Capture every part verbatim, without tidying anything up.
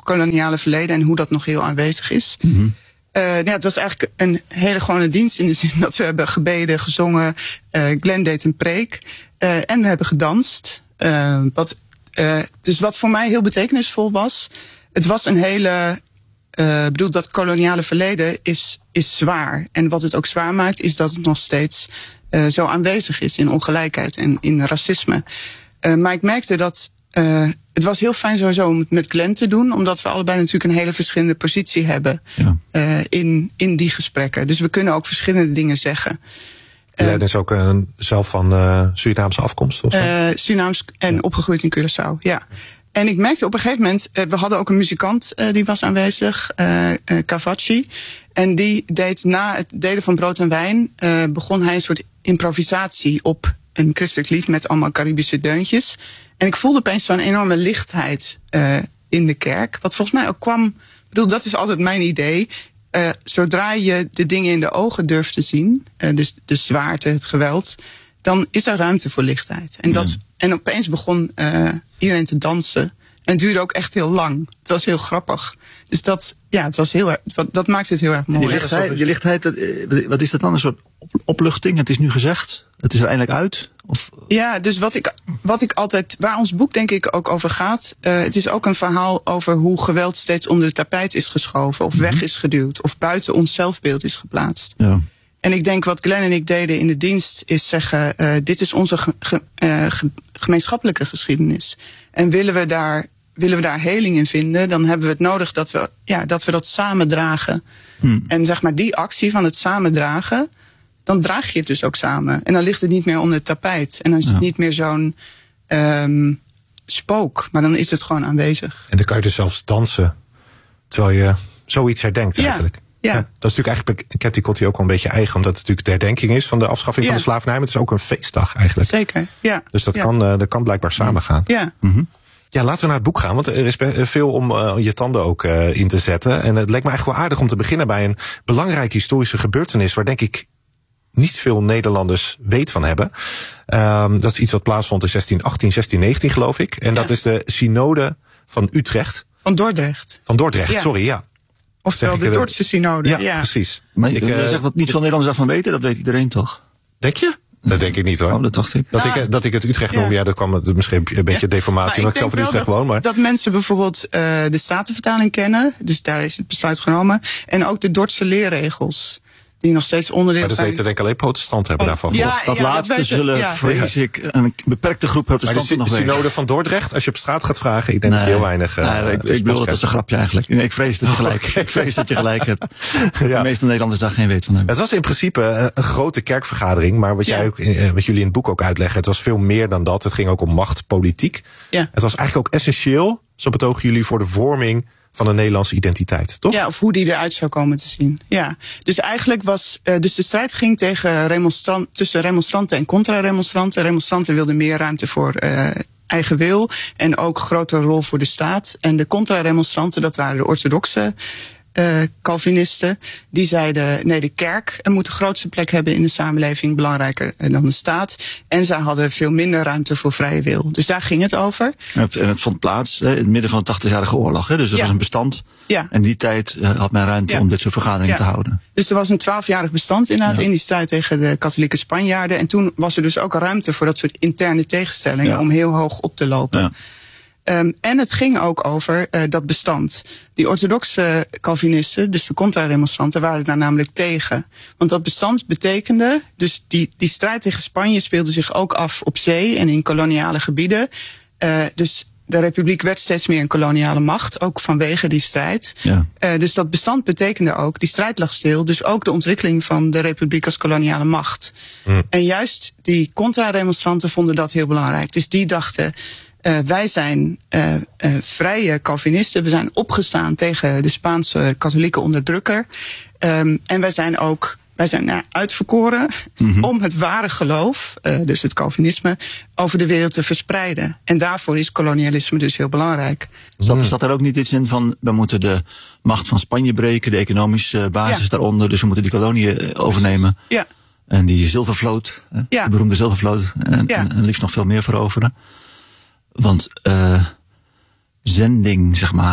koloniale verleden en hoe dat nog heel aanwezig is. Mm-hmm. Uh, ja, het was eigenlijk een hele gewone dienst in de zin dat we hebben gebeden, gezongen. Uh, Glenn deed een preek uh, en we hebben gedanst. Uh, wat, uh, dus wat voor mij heel betekenisvol was, het was een hele... Uh, ik bedoel, dat koloniale verleden is, is zwaar. En wat het ook zwaar maakt, is dat het nog steeds uh, zo aanwezig is in ongelijkheid en in racisme. Uh, maar ik merkte dat uh, het was heel fijn sowieso om het met Glenn te doen, omdat we allebei natuurlijk een hele verschillende positie hebben ja. uh, in, in die gesprekken. Dus we kunnen ook verschillende dingen zeggen. Glenn is ook uh, zelf van uh, Surinaamse afkomst, volgens mij? Uh, Surinaams en ja. opgegroeid in Curaçao, ja. En ik merkte op een gegeven moment, we hadden ook een muzikant uh, die was aanwezig, uh, uh, Cavachi. En die deed na het delen van brood en wijn, uh, begon hij een soort improvisatie op een christelijk lied met allemaal Caribische deuntjes. En ik voelde opeens zo'n enorme lichtheid uh, in de kerk. Wat volgens mij ook kwam, ik bedoel, dat is altijd mijn idee. Uh, zodra je de dingen in de ogen durft te zien, uh, dus de zwaarte, het geweld, dan is er ruimte voor lichtheid. En, dat, ja. en opeens begon uh, iedereen te dansen. En het duurde ook echt heel lang. Het was heel grappig. Dus dat, ja, het was heel erg, dat maakte het heel erg mooi. Die lichtheid, die lichtheid, wat is dat dan? Een soort opluchting? Het is nu gezegd? Het is er eindelijk uit? Of? Ja, dus wat ik, wat ik altijd, waar ons boek denk ik ook over gaat. Uh, het is ook een verhaal over hoe geweld steeds onder de tapijt is geschoven. Of weg is geduwd. Of buiten ons zelfbeeld is geplaatst. Ja. En ik denk wat Glenn en ik deden in de dienst is zeggen, uh, dit is onze ge, ge, uh, ge, gemeenschappelijke geschiedenis. En willen we daar, willen we daar heling in vinden, dan hebben we het nodig dat we, ja, dat, we dat samen dragen. Hmm. En zeg maar die actie van het samen dragen, dan draag je het dus ook samen. En dan ligt het niet meer onder het tapijt. En dan is het ja. niet meer zo'n um, spook, maar dan is het gewoon aanwezig. En dan kan je dus zelfs dansen, terwijl je zoiets herdenkt ja. eigenlijk. Ja. ja, dat is natuurlijk eigenlijk Cathy Cotty ook wel een beetje eigen, omdat het natuurlijk de herdenking is van de afschaffing ja. van de slavernij. Maar het is ook een feestdag eigenlijk. Zeker, ja. Dus dat, ja. kan, uh, dat kan blijkbaar samen gaan. Ja. Mm-hmm. Ja, laten we naar het boek gaan, want er is veel om uh, je tanden ook uh, in te zetten. En het leek me eigenlijk wel aardig om te beginnen bij een belangrijke historische gebeurtenis, waar denk ik niet veel Nederlanders weet van hebben. Um, dat is iets wat plaatsvond in zestien achttien, zestien negentien geloof ik. En ja. dat is de synode van Utrecht. Van Dordrecht. Van Dordrecht, ja. sorry, ja. Oftewel de Dordtse synode. Ja, ja, precies. Maar ik uh, zeg dat niet veel Nederlanders daarvan weten, dat weet iedereen toch? Denk je? Dat denk ik niet hoor. Oh, dat dacht ik. Dat, nou, ik, dat ik het Utrecht noem, ja, ja dat kwam het misschien een beetje ja. deformatie. Maar ik zelf in Utrecht dat, woon. Maar dat mensen bijvoorbeeld uh, de Statenvertaling kennen. Dus daar is het besluit genomen. En ook de Dordtse leerregels. Die nog steeds onderdeel maar dat zijn. weten denk ik alleen protestanten hebben oh, daarvan ja, gehoord. Dat ja, laatste dat zullen, ja. vrees ik, een beperkte groep protestanten nog weten. De synode van Dordrecht, als je op straat gaat vragen, ik denk nee, dat je heel weinig... Uh, nee, ik, ik bedoel, dat is een grapje eigenlijk. Nee, ik vrees dat je gelijk, oh, okay. ik vrees dat je gelijk hebt. Ja. De meeste Nederlanders daar geen weet van hebben. Het was in principe een grote kerkvergadering, maar wat, ja. jij ook, wat jullie in het boek ook uitleggen, het was veel meer dan dat. Het ging ook om macht, politiek. Ja. Het was eigenlijk ook essentieel, zo betogen jullie, voor de vorming van de Nederlandse identiteit, toch? Ja, of hoe die eruit zou komen te zien. Ja, dus eigenlijk was, uh, dus de strijd ging tegen remonstrant, tussen remonstranten en contra-remonstranten. Remonstranten wilden meer ruimte voor uh, eigen wil en ook grotere rol voor de staat. En de contra-remonstranten, dat waren de orthodoxe Uh, Calvinisten, die zeiden, nee, de kerk moet de grootste plek hebben in de samenleving, belangrijker dan de staat. En zij hadden veel minder ruimte voor vrije wil. Dus daar ging het over. En het, en het vond plaats hè, in het midden van de tachtigjarige oorlog. Hè, dus dat ja. was een bestand. Ja. En die tijd uh, had men ruimte ja. om dit soort vergaderingen ja. te houden. Dus er was een twaalfjarig bestand inderdaad ja. in die strijd tegen de katholieke Spanjaarden. En toen was er dus ook ruimte voor dat soort interne tegenstellingen ja. om heel hoog op te lopen. Ja. Um, en het ging ook over uh, dat bestand. Die orthodoxe Calvinisten, dus de contra-remonstranten, waren daar namelijk tegen. Want dat bestand betekende, dus die, die strijd tegen Spanje speelde zich ook af op zee en in koloniale gebieden. Uh, dus de republiek werd steeds meer een koloniale macht, ook vanwege die strijd. Ja. Uh, dus dat bestand betekende ook, die strijd lag stil, dus ook de ontwikkeling van de republiek als koloniale macht. Mm. En juist die contra-remonstranten vonden dat heel belangrijk. Dus die dachten, Uh, wij zijn uh, uh, vrije Calvinisten. We zijn opgestaan tegen de Spaanse katholieke onderdrukker. Um, en wij zijn ook wij zijn, nou, uitverkoren mm-hmm. om het ware geloof, uh, dus het Calvinisme, over de wereld te verspreiden. En daarvoor is kolonialisme dus heel belangrijk. Zat, zat er ook niet iets in van, we moeten de macht van Spanje breken, de economische basis ja. daaronder, dus we moeten die koloniën overnemen. Ja. En die zilvervloot, ja. de beroemde zilvervloot, en, ja. en, en liefst nog veel meer veroveren. Want uh, zending, zeg maar,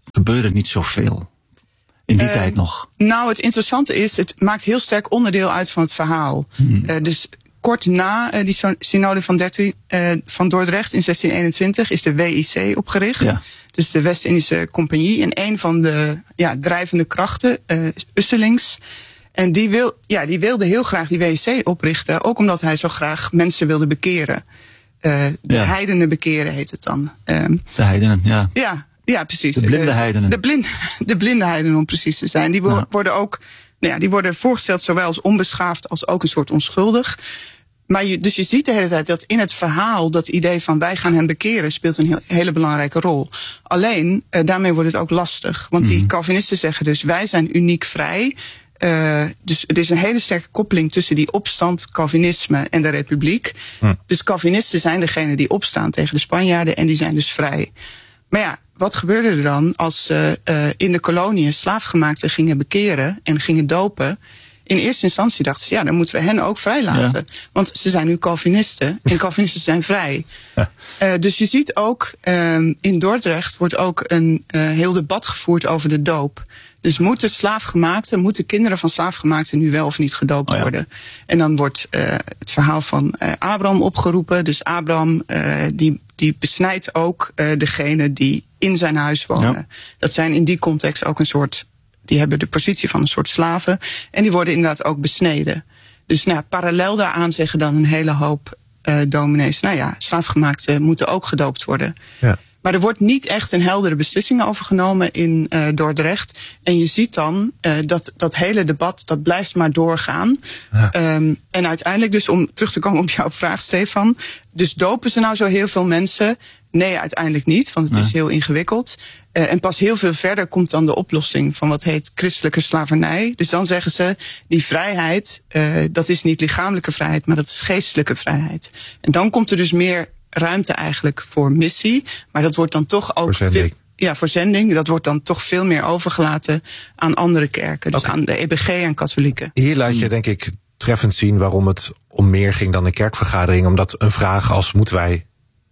gebeurde niet zoveel. In die uh, tijd nog. Nou, het interessante is, het maakt heel sterk onderdeel uit van het verhaal. Hmm. Uh, dus kort na uh, die synode van, dertien, uh, van Dordrecht in zestien eenentwintig is de W I C opgericht. Ja. Dus de West-Indische Compagnie. En een van de ja, drijvende krachten, uh, Usselings. En die, wil, ja, die wilde heel graag die W I C oprichten. Ook omdat hij zo graag mensen wilde bekeren. Uh, de ja. heidenen bekeren heet het dan. Um, de heidenen, ja. Ja. Ja, precies. De blinde heidenen. De, de, blind, de blinde heidenen, om precies te zijn. Die ja. worden ook, nou ja, die worden voorgesteld zowel als onbeschaafd als ook een soort onschuldig. Maar je, dus je ziet de hele tijd dat in het verhaal dat idee van wij gaan hem bekeren speelt een heel, hele belangrijke rol. Alleen, uh, daarmee wordt het ook lastig. Want die mm. Calvinisten zeggen dus wij zijn uniek vrij. Uh, dus er is een hele sterke koppeling tussen die opstand, Calvinisme en de Republiek. Mm. Dus Calvinisten zijn degene die opstaan tegen de Spanjaarden en die zijn dus vrij. Maar ja, wat gebeurde er dan als uh, uh, in de koloniën slaafgemaakten gingen bekeren en gingen dopen? In eerste instantie dachten ze, ja, dan moeten we hen ook vrijlaten. Ja. Want ze zijn nu Calvinisten en Calvinisten zijn vrij. Ja. Uh, dus je ziet ook, um, in Dordrecht wordt ook een uh, heel debat gevoerd over de doop. Dus moeten slaafgemaakten, moeten kinderen van slaafgemaakten nu wel of niet gedoopt oh ja. worden? En dan wordt uh, het verhaal van uh, Abraham opgeroepen. Dus Abraham, uh, die, die besnijdt ook uh, degene die in zijn huis wonen. Ja. Dat zijn in die context ook een soort, die hebben de positie van een soort slaven. En die worden inderdaad ook besneden. Dus nou, parallel daaraan zeggen dan een hele hoop uh, dominees, nou ja, slaafgemaakten moeten ook gedoopt worden. Ja. Maar er wordt niet echt een heldere beslissing over genomen in uh, Dordrecht. En je ziet dan uh, dat dat hele debat, dat blijft maar doorgaan. Ja. Um, en uiteindelijk dus, om terug te komen op jouw vraag, Stefan. Dus dopen ze nou zo heel veel mensen? Nee, uiteindelijk niet, want het nee. is heel ingewikkeld. Uh, en pas heel veel verder komt dan de oplossing van wat heet christelijke slavernij. Dus dan zeggen ze, die vrijheid, uh, dat is niet lichamelijke vrijheid, maar dat is geestelijke vrijheid. En dan komt er dus meer ruimte eigenlijk voor missie. Maar dat wordt dan toch ook... Voor zending. Ja, voor zending. Dat wordt dan toch veel meer overgelaten aan andere kerken. Dus okay. aan de E B G en katholieken. Hier laat je denk ik treffend zien waarom het om meer ging dan een kerkvergadering. Omdat een vraag als moeten wij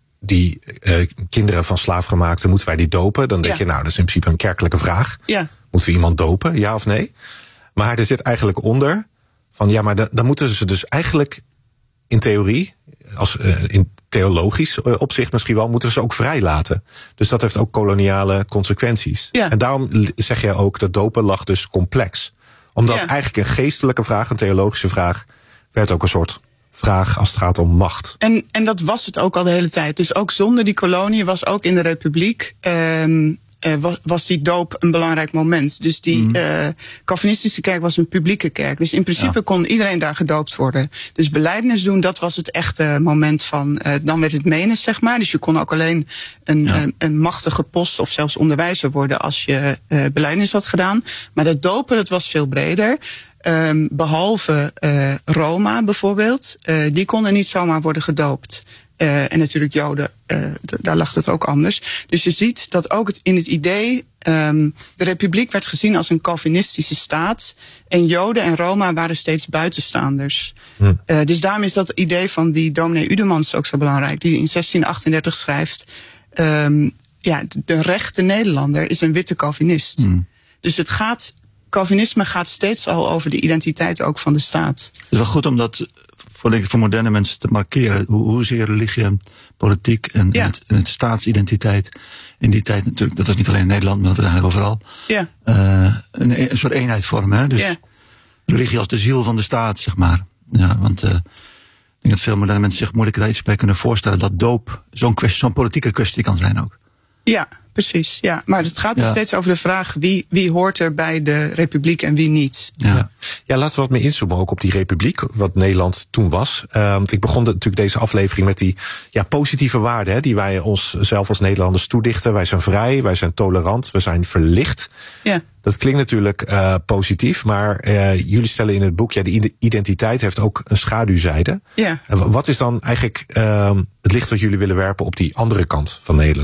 die uh, kinderen van slaafgemaakten, moeten wij die dopen? Dan denk ja. je, nou, dat is in principe een kerkelijke vraag. Ja. Moeten we iemand dopen, ja of nee? Maar er zit eigenlijk onder van, ja, maar dan, dan moeten ze dus eigenlijk in theorie, als uh, in theologisch uh, opzicht misschien wel, moeten we ze ook vrijlaten. Dus dat heeft ook koloniale consequenties. Ja. En daarom zeg je ook dat dopen lag dus complex. Omdat ja. eigenlijk een geestelijke vraag, een theologische vraag, werd ook een soort vraag als het gaat om macht. En, en dat was het ook al de hele tijd. Dus ook zonder die kolonie was ook in de Republiek Um, Uh, was, was die doop een belangrijk moment. Dus die mm. uh, Calvinistische kerk was een publieke kerk. Dus in principe ja. kon iedereen daar gedoopt worden. Dus belijdenis doen, dat was het echte moment van, uh, dan werd het menens, zeg maar. Dus je kon ook alleen een, ja. een, een machtige post of zelfs onderwijzer worden als je uh, belijdenis had gedaan. Maar dat dopen, dat was veel breder. Um, behalve uh, Roma bijvoorbeeld. Uh, die konden niet zomaar worden gedoopt. Uh, en natuurlijk Joden, uh, d- daar lag het ook anders. Dus je ziet dat ook het, in het idee, um, de Republiek werd gezien als een Calvinistische staat. En Joden en Roma waren steeds buitenstaanders. Hm. Uh, dus daarom is dat idee van die dominee Udemans ook zo belangrijk. Die in zestien achtendertig schrijft, um, ja, de rechte Nederlander is een witte Calvinist. Hm. Dus het gaat, Calvinisme gaat steeds al over de identiteit ook van de staat. Het is wel goed om dat voor, denk ik, voor moderne mensen te markeren. Hoe, hoezeer religie en politiek en, ja. het, en het staatsidentiteit in die tijd natuurlijk, dat was niet alleen in Nederland, maar dat was eigenlijk overal, ja. uh, een, een soort eenheid vormen. Hè? Dus ja. religie als de ziel van de staat, zeg maar. Ja, want uh, ik denk dat veel moderne mensen zich moeilijk daar iets bij kunnen voorstellen dat doop zo'n kwestie, zo'n politieke kwestie kan zijn ook. Ja, precies. Ja. Maar het gaat dus ja. steeds over de vraag wie, wie hoort er bij de Republiek en wie niet. Ja, ja. ja laten we wat meer inzoomen ook op die Republiek, wat Nederland toen was. Uh, want ik begon de, natuurlijk deze aflevering met die ja, positieve waarden hè, die wij onszelf als Nederlanders toedichten. Wij zijn vrij, wij zijn tolerant, we zijn verlicht. Ja. Dat klinkt natuurlijk uh, positief, maar uh, jullie stellen in het boek, ja, de identiteit heeft ook een schaduwzijde. Ja. Wat is dan eigenlijk uh, het licht wat jullie willen werpen op die andere kant van Nederland?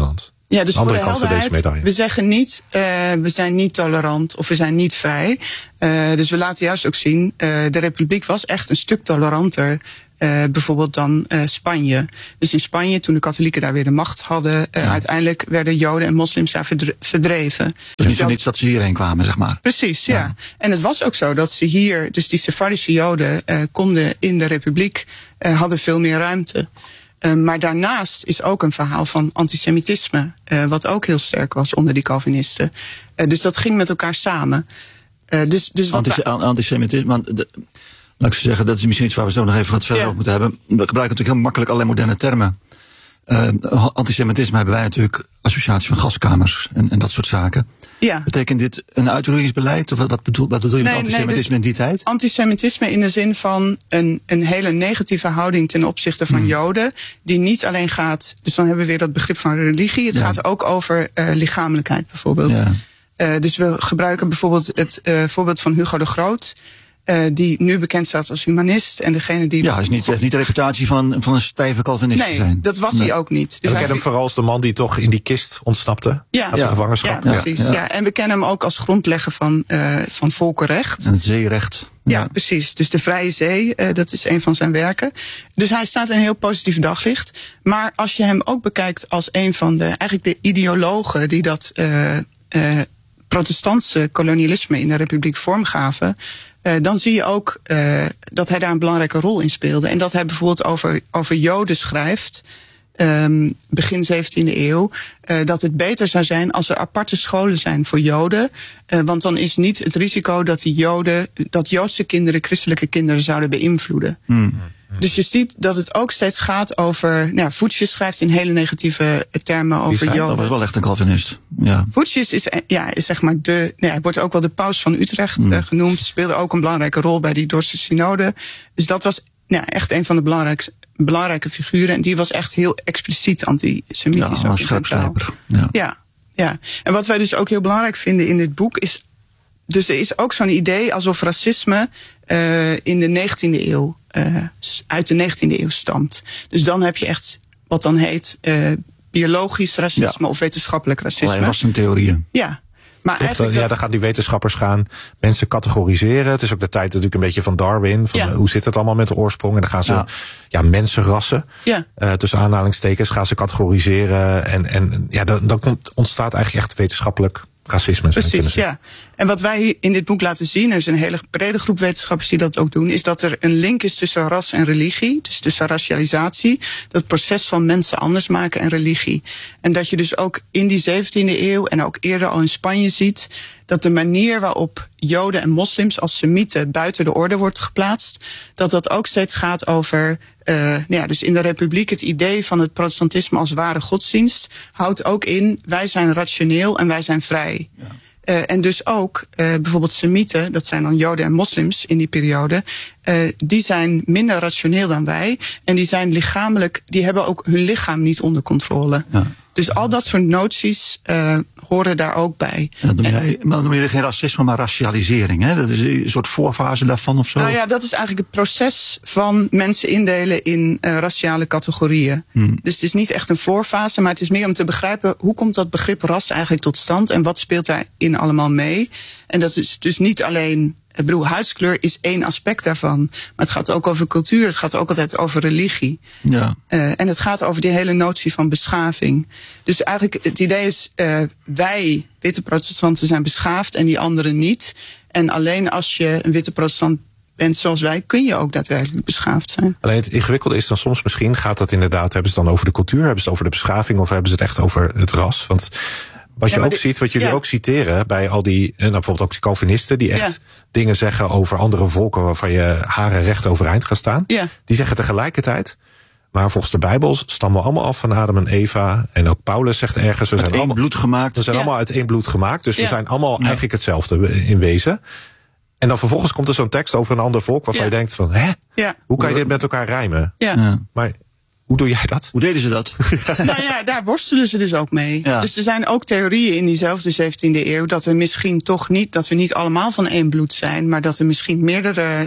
Ja, dus andere voor de kant van deze medaille. We zeggen niet, uh, we zijn niet tolerant of we zijn niet vrij. Uh, dus we laten juist ook zien, uh, de Republiek was echt een stuk toleranter. Uh, bijvoorbeeld dan uh, Spanje. Dus in Spanje, toen de katholieken daar weer de macht hadden, uh, ja. uiteindelijk werden Joden en moslims daar verdre- verdreven. Dus niet zo niets dat ze hierheen kwamen, zeg maar. Precies, ja. ja. En het was ook zo dat ze hier, dus die Sefardische Joden, uh, konden in de Republiek, uh, hadden veel meer ruimte. Uh, maar daarnaast is ook een verhaal van antisemitisme, uh, wat ook heel sterk was onder die Calvinisten. Uh, dus dat ging met elkaar samen. Uh, dus, dus wat Antis- antisemitisme, want de, laat ik zeggen, dat is misschien iets waar we zo nog even wat verder ja. over moeten hebben. We gebruiken natuurlijk heel makkelijk allerlei moderne termen. Uh, antisemitisme hebben wij natuurlijk associatie van gaskamers en, en dat soort zaken. Ja. Betekent dit een uitroeiingsbeleid? Of wat, wat, bedoel, wat bedoel je nee, met antisemitisme nee, dus in die tijd? Antisemitisme in de zin van een, een hele negatieve houding ten opzichte van hmm. Joden. Die niet alleen gaat, dus dan hebben we weer dat begrip van religie. Het ja. gaat ook over uh, lichamelijkheid bijvoorbeeld. Ja. Uh, dus we gebruiken bijvoorbeeld het uh, voorbeeld van Hugo de Groot. Uh, die nu bekend staat als humanist. En degene die. Ja, hij is niet, heeft niet de reputatie van, van een stijve Calvinist nee, te zijn. Dat was nee. hij ook niet. Dus we kennen hem vooral als de man die toch in die kist ontsnapte. Ja, als ja. een gevangenschap. Ja, precies. Ja. Ja. En we kennen hem ook als grondlegger van, uh, van volkenrecht. En het zeerecht. Ja, ja, precies. Dus de Vrije Zee, uh, dat is een van zijn werken. Dus hij staat in een heel positief daglicht. Maar als je hem ook bekijkt als een van de, eigenlijk de ideologen die dat uh, uh, protestantse kolonialisme in de Republiek vormgaven, uh, dan zie je ook uh, dat hij daar een belangrijke rol in speelde. En dat hij bijvoorbeeld over, over Joden schrijft, um, begin zeventiende eeuw, uh, dat het beter zou zijn als er aparte scholen zijn voor Joden. Uh, want dan is niet het risico dat die Joden, dat Joodse kinderen christelijke kinderen zouden beïnvloeden. Hmm. Dus je ziet dat het ook steeds gaat over. Nou, Voetjes schrijft in hele negatieve termen over Joden. Dat was wel echt een Calvinist. Ja. Voetjes is, ja, is zeg maar de. Nou, hij wordt ook wel de paus van Utrecht mm. uh, genoemd. Speelde ook een belangrijke rol bij die Dordtse synode. Dus dat was nou, echt een van de belangrijkste, belangrijke figuren. En die was echt heel expliciet antisemitisch. Ja, een scherpslijper. Ja. ja, ja. En wat wij dus ook heel belangrijk vinden in dit boek is. Dus er is ook zo'n idee alsof racisme uh, in de negentiende eeuw, uh, uit de negentiende eeuw stamt. Dus dan heb je echt wat dan heet uh, biologisch racisme ja. of wetenschappelijk racisme. Allerlei rassentheorieën. Ja. Maar Toch, eigenlijk ja, dat... dan gaan die wetenschappers gaan mensen categoriseren. Het is ook de tijd natuurlijk een beetje van Darwin. Van, ja. Hoe zit het allemaal met de oorsprong? En dan gaan ze ja. Ja, mensenrassen, ja. uh, tussen aanhalingstekens, gaan ze categoriseren. En, en ja, dan, dan komt, ontstaat eigenlijk echt wetenschappelijk racisme. Precies, ja. En wat wij in dit boek laten zien, er is een hele brede groep wetenschappers die dat ook doen, is dat er een link is tussen ras en religie, dus tussen racialisatie, dat proces van mensen anders maken en religie. En dat je dus ook in die zeventiende eeuw en ook eerder al in Spanje ziet, dat de manier waarop Joden en moslims als semieten buiten de orde wordt geplaatst, dat dat ook steeds gaat over, uh, nou ja, dus in de Republiek het idee van het protestantisme als ware godsdienst houdt ook in, wij zijn rationeel en wij zijn vrij. Ja. Uh, en dus ook uh, bijvoorbeeld semieten, dat zijn dan Joden en moslims in die periode, uh, die zijn minder rationeel dan wij en die zijn lichamelijk, die hebben ook hun lichaam niet onder controle. Ja. Dus al dat soort noties uh, horen daar ook bij. Ja, dat noem je, maar dan noem je geen racisme, maar racialisering. Hè? Dat is een soort voorfase daarvan of zo? Nou ja, dat is eigenlijk het proces van mensen indelen in uh, raciale categorieën. Hmm. Dus het is niet echt een voorfase, maar het is meer om te begrijpen hoe komt dat begrip ras eigenlijk tot stand en wat speelt daarin allemaal mee. En dat is dus niet alleen. Ik bedoel, huidskleur is één aspect daarvan. Maar het gaat ook over cultuur, het gaat ook altijd over religie. Ja. Uh, en het gaat over die hele notie van beschaving. Dus eigenlijk het idee is, uh, wij, witte protestanten, zijn beschaafd en die anderen niet. En alleen als je een witte protestant bent zoals wij, kun je ook daadwerkelijk beschaafd zijn. Alleen het ingewikkelde is dan soms misschien, gaat dat inderdaad, hebben ze het dan over de cultuur, hebben ze het over de beschaving of hebben ze het echt over het ras? Want wat je ja, ook dit, ziet, wat jullie ja. ook citeren bij al die, nou, bijvoorbeeld ook die Calvinisten die echt ja. dingen zeggen over andere volken waarvan je haren recht overeind gaat staan. Ja. Die zeggen tegelijkertijd, maar volgens de Bijbel stammen we allemaal af van Adam en Eva. En ook Paulus zegt ergens, we uit zijn één allemaal bloed gemaakt. We zijn ja. allemaal uit één bloed gemaakt. Dus ja. we zijn allemaal ja. eigenlijk hetzelfde in wezen. En dan vervolgens komt er zo'n tekst over een ander volk waarvan ja. je denkt van, hè? Ja. Hoe kan je dit met elkaar rijmen? Ja. Ja. Maar hoe doe jij dat? Hoe deden ze dat? Nou ja, daar worstelen ze dus ook mee. Ja. Dus er zijn ook theorieën in diezelfde zeventiende eeuw dat we misschien toch niet, dat we niet allemaal van één bloed zijn, maar dat er misschien meerdere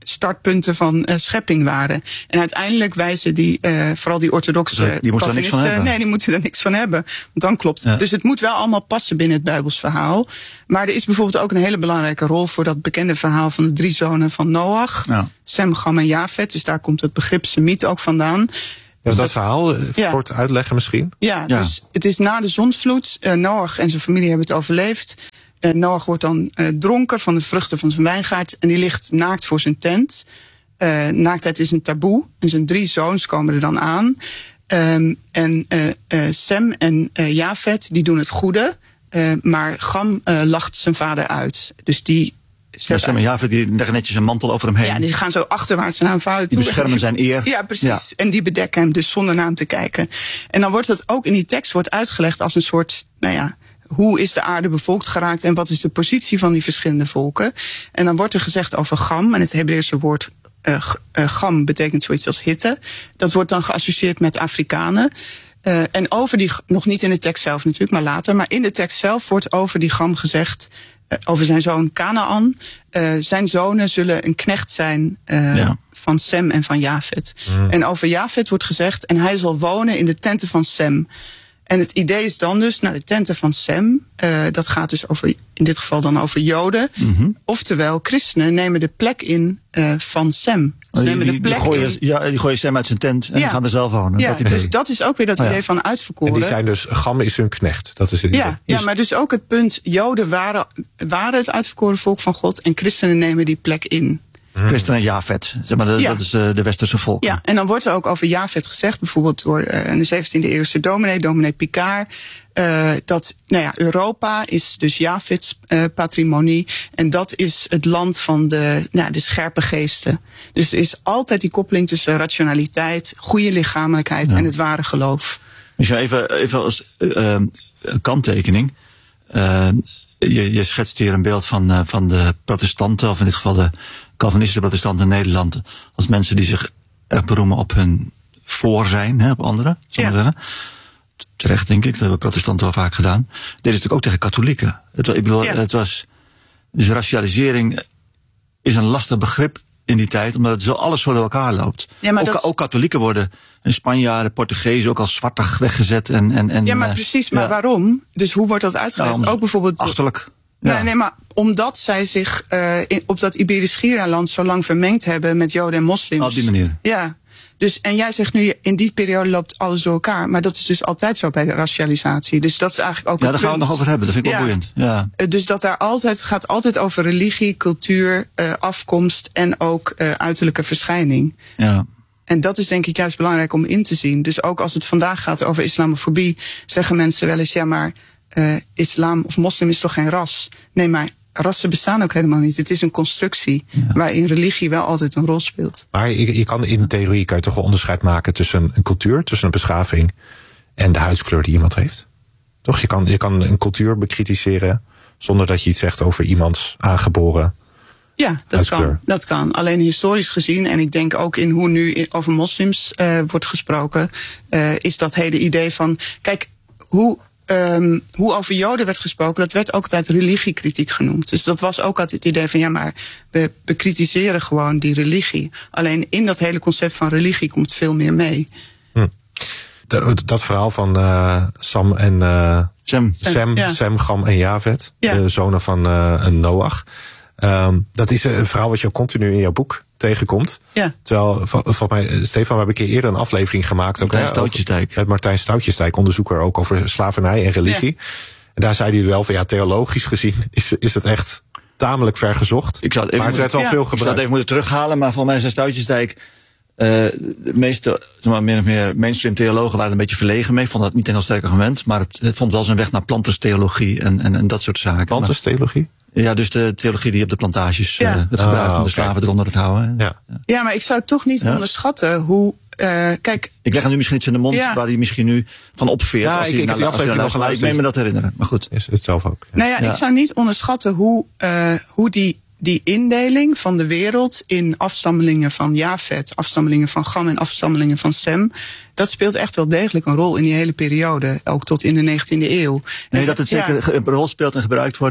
startpunten van uh, schepping waren. En uiteindelijk wijzen die, uh, vooral die orthodoxe dus die moeten er niks van hebben. Nee, die moeten er niks van hebben. Want dan klopt het. Ja. Dus het moet wel allemaal passen binnen het Bijbels verhaal. Maar er is bijvoorbeeld ook een hele belangrijke rol voor dat bekende verhaal van de drie zonen van Noach. Ja. Sem, Cham en Jafet. Dus daar komt het begrip Semiet ook vandaan. Dus dat, dat verhaal ja. kort uitleggen misschien? Ja, ja, dus het is na de zondvloed. Uh, Noach en zijn familie hebben het overleefd. Uh, Noach wordt dan uh, dronken van de vruchten van zijn wijngaard. En die ligt naakt voor zijn tent. Uh, naaktheid is een taboe. En zijn drie zoons komen er dan aan. Um, en uh, uh, Sem en uh, Jafet, die doen het goede. Uh, maar Cham uh, lacht zijn vader uit. Dus die... Ja, Sem en Jafet, die leggen netjes een mantel over hem heen. Ja, die gaan zo achterwaarts naar hun vader toe. Die beschermen zijn eer. Ja, precies. Ja. En die bedekken hem dus zonder naar hem te kijken. En dan wordt dat ook in die tekst wordt uitgelegd als een soort, nou ja, hoe is de aarde bevolkt geraakt en wat is de positie van die verschillende volken. En dan wordt er gezegd over Cham, en het Hebreeuwse woord uh, uh, Cham betekent zoiets als hitte. Dat wordt dan geassocieerd met Afrikanen. Uh, en over die, nog niet in de tekst zelf natuurlijk, maar later. Maar in de tekst zelf wordt over die Cham gezegd, uh, over zijn zoon Kanaan. Uh, zijn zonen zullen een knecht zijn uh, ja. van Sem en van Jafet. Mm. En over Jafet wordt gezegd, en hij zal wonen in de tenten van Sem. En het idee is dan dus, nou, de tenten van Sem, uh, dat gaat dus over, in dit geval dan over Joden. Mm-hmm. Oftewel, christenen nemen de plek in uh, van Sem. Ze nemen die, de plek die, gooien, in. Ja, die gooien Sem uit zijn tent en ja. gaan er zelf wonen. Ja, dat idee. Dus dat is ook weer dat idee oh, ja. van uitverkoren. En die zijn dus, Cham is hun knecht. Dat is het idee. Ja, ja, maar dus ook het punt, Joden waren, waren het uitverkoren volk van God en christenen nemen die plek in. Christen en Jafet, zeg maar, de, ja. dat is uh, de westerse volken. Ja, en dan wordt er ook over Jafet gezegd, bijvoorbeeld door uh, een zeventiende eeuwse dominee, dominee Picard, uh, dat nou ja, Europa is dus Jafets uh, patrimonie en dat is het land van de, nou, de scherpe geesten. Dus er is altijd die koppeling tussen rationaliteit, goede lichamelijkheid ja. en het ware geloof. Misschien even, even als uh, kanttekening. Uh, je, je schetst hier een beeld van, uh, van de protestanten, of in dit geval de Calvinistische protestanten in Nederland, als mensen die zich erg beroemen op hun voor zijn, hè, op anderen, zal ik ja. zeggen. Terecht, denk ik, dat hebben protestanten wel vaak gedaan. Dit is natuurlijk ook tegen katholieken. Het, ik bedoel, ja. het was, dus racialisering is een lastig begrip in die tijd, omdat het zo alles zo door elkaar loopt. Ja, maar ook, dat... ook katholieken worden in Spanjaarden, Portugezen ook als zwartig weggezet. En, en, en, ja, maar precies, maar ja. waarom? Dus hoe wordt dat uitgelegd? Ja, ook bijvoorbeeld achterlijk. Ja. Nee, nee, maar omdat zij zich uh, in, op dat Iberisch Schiereiland zo lang vermengd hebben met Joden en moslims. Op die manier. Ja. Dus, en jij zegt nu, in die periode loopt alles door elkaar. Maar dat is dus altijd zo bij de racialisatie. Dus dat is eigenlijk ook ja, daar gaan we het nog over hebben. Dat vind ik ja. wel boeiend. Ja. Dus dat daar altijd, gaat altijd over religie, cultuur, uh, afkomst en ook uh, uiterlijke verschijning. Ja. En dat is denk ik juist belangrijk om in te zien. Dus ook als het vandaag gaat over islamofobie, zeggen mensen wel eens, ja maar uh, islam of moslim is toch geen ras? Nee, maar rassen bestaan ook helemaal niet. Het is een constructie ja. waarin religie wel altijd een rol speelt. Maar je, je kan in theorie kan je toch wel onderscheid maken tussen een cultuur, tussen een beschaving en de huidskleur die iemand heeft. Toch? Je kan, je kan een cultuur bekritiseren zonder dat je iets zegt over iemands aangeboren Ja, dat kan, dat kan. Alleen historisch gezien, en ik denk ook in hoe nu over moslims uh, wordt gesproken, uh, is dat hele idee van, kijk, hoe Um, hoe over Joden werd gesproken, dat werd ook altijd religiekritiek genoemd. Dus dat was ook altijd het idee van, ja, maar we bekritiseren gewoon die religie. Alleen in dat hele concept van religie komt veel meer mee. Hm. De, dat verhaal van uh, Sam en uh, Sem, Sem, ja. Sem, Cham en Jafet, ja. de zonen van uh, een Noach. Um, dat is een verhaal wat je ook continu in jouw boek tegenkomt. Ja. Terwijl, volgens mij, Stefan, we hebben een keer eerder een aflevering gemaakt. Ook, Martijn Stoutjesdijk. Met Martijn Stoutjesdijk, onderzoeker ook over slavernij en religie. Ja. En daar zei hij wel van, ja, theologisch gezien is, is het echt tamelijk ver gezocht. Ik zou het even maar het werd wel ja. veel gebruikt. Ik zou het even moeten terughalen, maar volgens mij zei Stoutjesdijk, uh, de meeste, zeg maar, min of meer mainstream theologen waren er een beetje verlegen mee. Ik vond dat niet een heel sterk argument, maar het, het vond wel zijn weg naar planterstheologie en, en, en dat soort zaken. Planterstheologie? Ja, dus de theologie die op de plantages ja. uh, werd gebruikt ah, om de slaven okay. eronder te houden. Ja, ja maar ik zou toch niet ja. onderschatten hoe, uh, kijk... Ik leg hem nu misschien iets in de mond ja. waar hij misschien nu van opveert. Ja, als ik, hij ik naar, heb die aflevering nog geluisterd. Ik meen me dat herinneren, maar goed. Is het zelf ook. Ja. Nou ja, ja, ik zou niet onderschatten hoe, uh, hoe die, die indeling van de wereld in afstammelingen van Jafet, afstammelingen van Cham en afstammelingen van Sem, dat speelt echt wel degelijk een rol in die hele periode, ook tot in de negentiende eeuw. Nee, en dat het zeker ja. een rol speelt en gebruikt wordt.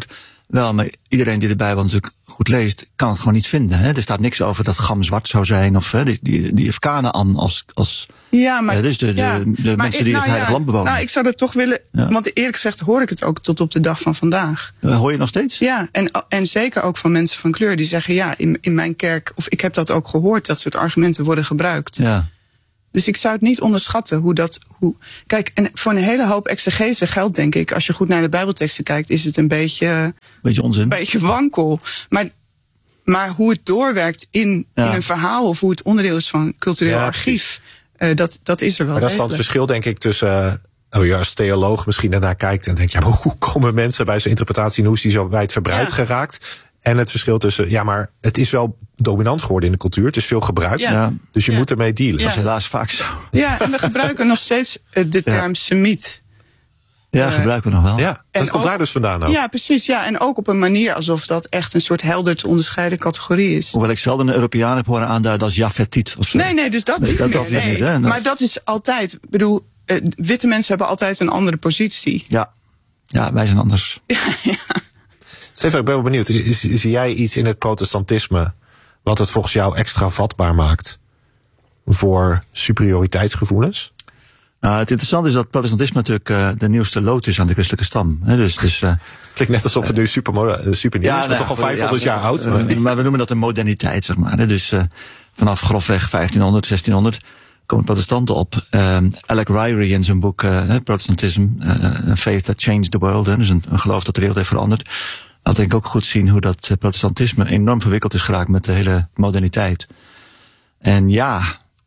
Wel, maar iedereen die de Bijbel natuurlijk goed leest, kan het gewoon niet vinden. Hè? Er staat niks over dat Gam zwart zou zijn. Of hè, die, die, die heeft Kanaan als, als ja, maar, uh, dus de, de, ja, de, de mensen ik, die nou, het heilige ja, land bewonen. Nou, ik zou dat toch willen, ja. want eerlijk gezegd hoor ik het ook tot op de dag van vandaag. Uh, hoor je het nog steeds? Ja, en, en zeker ook van mensen van kleur die zeggen, ja, in, in mijn kerk, of ik heb dat ook gehoord, dat soort argumenten worden gebruikt. Ja. Dus ik zou het niet onderschatten hoe dat. Hoe, kijk, en voor een hele hoop exegese geldt, denk ik, als je goed naar de Bijbelteksten kijkt, is het een beetje. Beetje onzin. Een beetje wankel. Maar, maar hoe het doorwerkt in, ja. in een verhaal of hoe het onderdeel is van cultureel ja, archief, uh, dat, dat is er wel. Maar dat is dan het verschil, denk ik, tussen. Uh, oh ja, als theoloog misschien daarnaar kijkt en denkt, ja, maar hoe komen mensen bij zijn interpretatie en hoe is die zo wijdverbreid ja. geraakt? En het verschil tussen, ja, maar het is wel dominant geworden in de cultuur. Het is veel gebruikt. Ja. Dus je ja. moet ermee dealen. Ja. Dat is helaas vaak zo. Ja, en we gebruiken nog steeds de term ja. semiet. Ja, uh, gebruiken we nog wel. Ja, dat komt ook, daar dus vandaan ook. Ja, precies. Ja, en ook op een manier alsof dat echt een soort helder te onderscheiden categorie is. Hoewel ik zelden een Europeaan heb horen aanduiden als Jafetit of zo. Nee, nee, dus dat, nee, dat, dat nee, niet. Hè? Maar dat is altijd, ik bedoel, uh, witte mensen hebben altijd een andere positie. Ja, ja, wij zijn anders. Ja, ja. Stefan, ik ben wel benieuwd. Zie jij iets in het protestantisme wat het volgens jou extra vatbaar maakt voor superioriteitsgevoelens? Nou, het interessante is dat protestantisme natuurlijk uh, de nieuwste lood is aan de christelijke stam. He, dus, dus, uh, het klinkt net alsof het nu super, super nieuw ja, is, maar nou, toch al vijfhonderd ja, jaar oud. Uh, maar. maar we noemen dat de moderniteit, zeg maar. He, dus uh, vanaf grofweg vijftienhonderd, zestienhonderd komen protestanten op. Uh, Alec Ryrie in zijn boek uh, Protestantism, uh, A Faith That Changed the World, he, dus een, een geloof dat de wereld heeft veranderd. Dat denk ik ook goed zien hoe dat protestantisme enorm verwikkeld is geraakt met de hele moderniteit. En ja,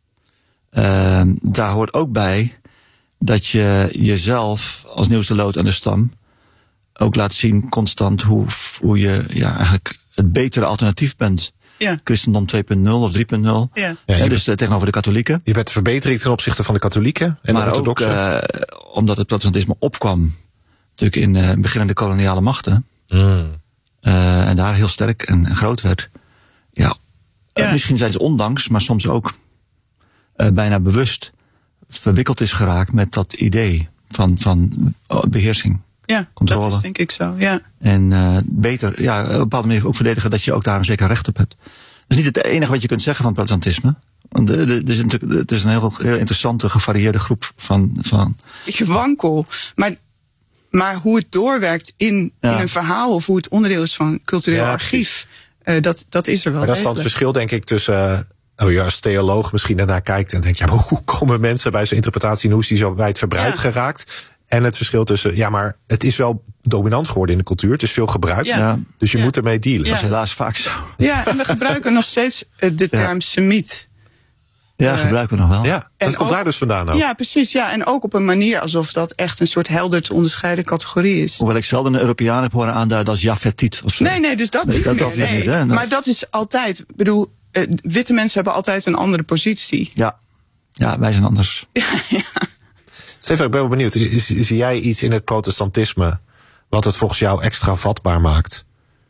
uh, daar hoort ook bij dat je jezelf als nieuwste lood aan de stam ook laat zien constant hoe, hoe je ja, eigenlijk het betere alternatief bent. Ja. Christendom twee punt nul of drie punt nul. Ja. Ja, ja, dus uh, tegenover de katholieken. Je bent verbetering ten opzichte van de katholieken en maar de orthodoxen. Maar ook uh, omdat het protestantisme opkwam natuurlijk in uh, beginnende koloniale machten. Mm. Uh, en daar heel sterk en, en groot werd. Ja, ja. Uh, misschien zijn ze ondanks, maar soms ook uh, bijna bewust verwikkeld is geraakt met dat idee van, van uh, beheersing. Ja, controle. Dat is denk ik zo, ja. En uh, beter, ja, op een bepaalde manier ook verdedigen dat je ook daar een zeker recht op hebt. Dat is niet het enige wat je kunt zeggen van protestantisme. Want uh, het is natuurlijk, het is een heel, heel interessante, gevarieerde groep van. van Beetje wankel. Maar, maar hoe het doorwerkt in, ja. in een verhaal of hoe het onderdeel is van cultureel ja, archief, uh, dat, dat is er wel. Maar dat is dan het verschil, denk ik, tussen. Oh ja, als theoloog misschien daarnaar kijkt en denkt, ja, maar hoe komen mensen bij zijn interpretatie en hoe is die zo wijdverbreid ja. geraakt? En het verschil tussen, ja, maar het is wel dominant geworden in de cultuur. Het is veel gebruikt. Ja. Dus je ja. moet ermee dealen. Ja. Dat is helaas vaak zo. Ja, en we gebruiken nog steeds de term ja. semiet. Ja, uh, gebruiken we nog wel. Ja, dat komt ook, daar dus vandaan ook. Ja, precies. Ja, en ook op een manier alsof dat echt een soort helder te onderscheiden categorie is. Hoewel ik zelden een Europeaan heb horen aanduiden als Jafetit of zo. Nee, nee, dus dat, nee, dat, dat nee, niet. Hè? Maar dat is altijd, ik bedoel, uh, witte mensen hebben altijd een andere positie. Ja, ja, wij zijn anders. Ja, ja. Stefan, ik ben wel benieuwd. Zie jij iets in het protestantisme wat het volgens jou extra vatbaar maakt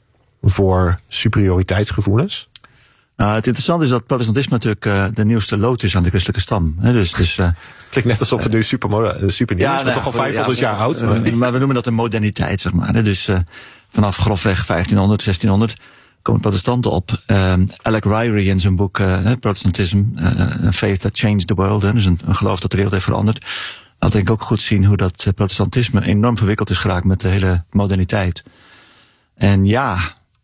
voor superioriteitsgevoelens? Nou, het interessante is dat protestantisme natuurlijk uh, de nieuwste lood is aan de christelijke stam. He, dus, dus, uh, het klinkt net alsof het nu super, super nieuw ja, is, maar nou, toch al vijfhonderd ja, jaar oud. Maar. Uh, maar we noemen dat de moderniteit, zeg maar. He, dus uh, vanaf grofweg vijftienhonderd, zestienhonderd komen protestanten op. Uh, Alec Ryrie in zijn boek uh, Protestantism, uh, A Faith That Changed the World, he, dus een, een geloof dat de wereld heeft veranderd. Dat denk ik ook goed zien hoe dat protestantisme enorm verwikkeld is geraakt met de hele moderniteit. En ja,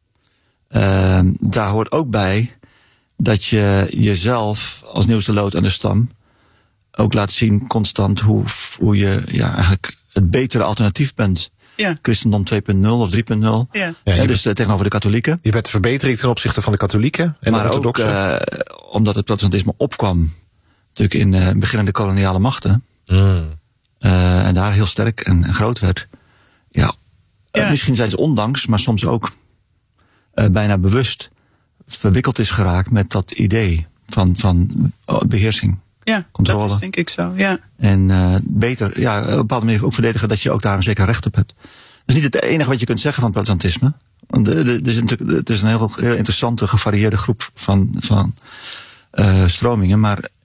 uh, daar hoort ook bij dat je jezelf als nieuwste lood aan de stam ook laat zien constant hoe, hoe je ja, eigenlijk het betere alternatief bent. Ja. Christendom twee punt nul of drie punt nul. Ja. Ja, ja, dus bent, tegenover de katholieken. Je bent verbetering ten opzichte van de katholieken en maar de orthodoxen. Maar ook uh, omdat het protestantisme opkwam natuurlijk in uh, beginnende koloniale machten. Mm. Uh, en daar heel sterk en, en groot werd. Ja, ja. Uh, misschien zijn ze ondanks, maar soms ook uh, bijna bewust verwikkeld is geraakt met dat idee van, van uh, beheersing. Ja, controle. Dat is denk ik zo, ja. En uh, beter, ja, op een bepaalde manier ook verdedigen dat je ook daar een zeker recht op hebt. Dat is niet het enige wat je kunt zeggen van protestantisme. Want uh, er is natuurlijk, het is een heel, heel interessante, gevarieerde groep van, van uh, stromingen. Maar